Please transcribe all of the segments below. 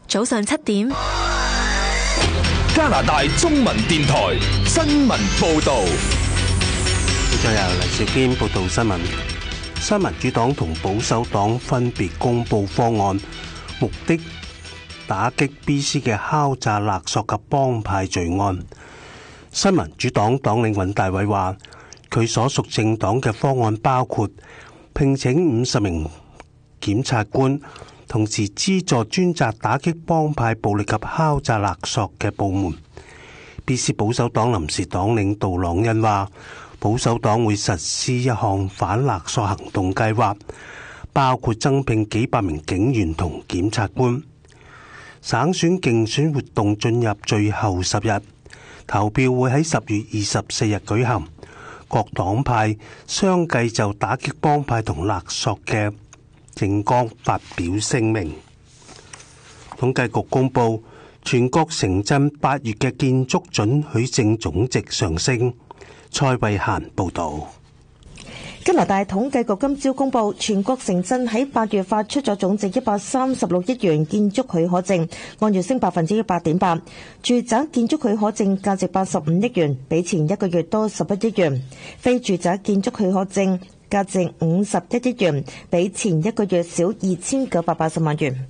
早上7點， 加拿大中文電台新聞報道。 再由黎兆堅報道新聞。新民主黨同保守黨分別公布方案，目的打擊 BC 嘅敲詐勒索及幫派罪案。新民主黨黨領尹大偉話，佢所屬政黨嘅方案包括聘請50名檢察官，同時資助專責打擊幫派暴力及敲詐勒索嘅部門。BC 保守黨臨時黨領杜朗恩話，保守黨會實施一項反勒索行動計劃，包括增聘幾百名警員同檢察官。省選競選活動進入最後10日，投票會喺10月24日舉行。各黨派相繼就打擊幫派同勒索嘅政綱發表聲明。統計局公布，全國城鎮8月嘅建築准許證總值上升。蔡慧嫻報道。 加拿大統計局今朝公布，全國城鎮喺8月發出咗總值136億元建築許可證，按月升100.8%。住宅建築許可證價值85億元，比前一個月多11億元；非住宅建築許可證價值51億元，比前一個月少2980萬元。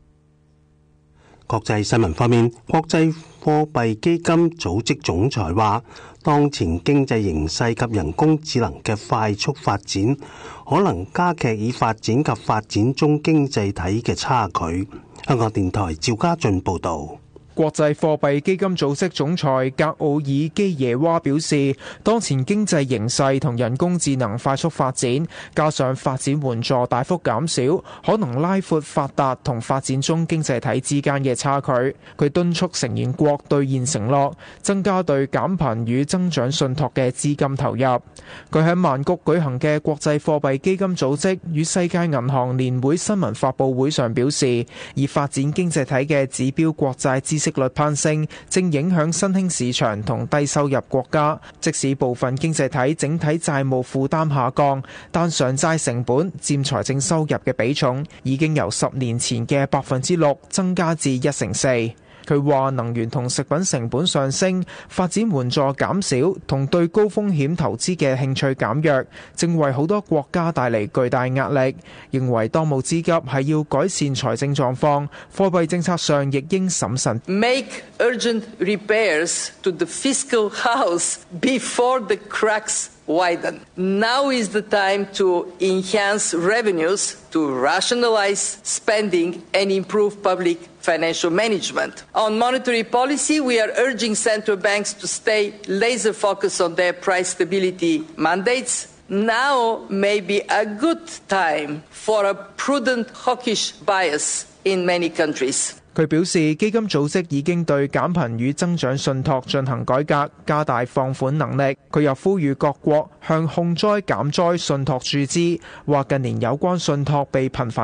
國際新聞方面，國際貨幣基金組織總裁話，當前經濟形勢及人工智能嘅快速發展，可能加劇已發展及發展中經濟體嘅差距。香港電台趙家俊報導。 國際貨幣基金組織總裁格奧爾基耶娃表示，當前經濟形勢同人工智能快速發展，加上發展援助大幅減少，可能拉闊發達同發展中經濟體之間嘅差距。佢敦促成員國兌現承諾，增加對減貧與增長信託嘅資金投入。佢喺曼谷舉行嘅國際貨幣基金組織與世界銀行年會新聞發佈會上表示，以發展經濟體嘅指標國債孳息率攀升，正影響新興市場同低收入國家。即使部分經濟體整體債務負擔下降，但償債成本佔財政收入嘅比重已經由10年前嘅6%增加至4%。佢話能源同食品成本上升、發展援助減少同對高風險投資嘅興趣減弱，正為好多國家帶嚟巨大壓力。認為當務之急係要改善財政狀況，貨幣政策上亦應審慎。 Make urgent repairs to the fiscal house before the cracks widen. Now is the time to enhance revenues, to rationalize spending and improve public financial management. On monetary policy, we are urging central banks to stay laser focused on their price stability mandates. Now may be a good time for a prudent hawkish bias in many countries. 佢表示，基金組織已經對減貧與增長信託進行改革，加大放款能力。佢又呼籲各國向控災減災信託注資，話近年有關信託被頻繁